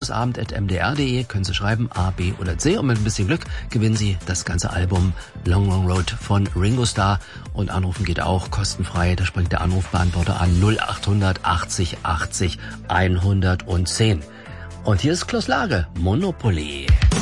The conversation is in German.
donnersabend@mdr.de, können Sie schreiben A, B oder C und mit ein bisschen Glück gewinnen Sie das ganze Album Long Long Road von Ringo Starr. Und anrufen geht auch kostenfrei, da springt der Anrufbeantworter an 0800 80 80 110. Und hier ist Klaus Lage, Monopoly.